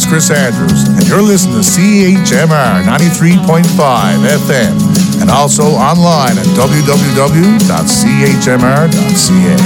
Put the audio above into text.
Chris Andrews, and you're listening to CHMR 93.5 FM, and also online at www.chmr.ca.